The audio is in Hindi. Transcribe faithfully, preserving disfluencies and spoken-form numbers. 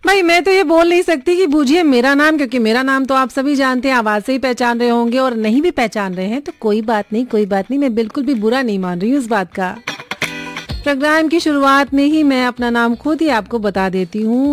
भाई मैं तो ये बोल नहीं सकती कि बूझिए मेरा नाम, क्योंकि मेरा नाम तो आप सभी जानते हैं, आवाज से ही पहचान रहे होंगे, और नहीं भी पहचान रहे हैं तो कोई बात नहीं, कोई बात नहीं, मैं बिल्कुल भी बुरा नहीं मान रही हूँ इस बात का। प्रोग्राम की शुरुआत में ही मैं अपना नाम खुद ही आपको बता देती हूँ।